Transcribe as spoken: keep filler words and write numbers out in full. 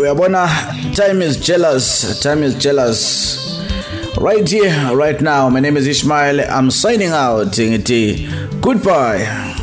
uyabona, time is jealous, time is jealous. Right here, right now, my name is Ishmael. I'm signing out. Goodbye.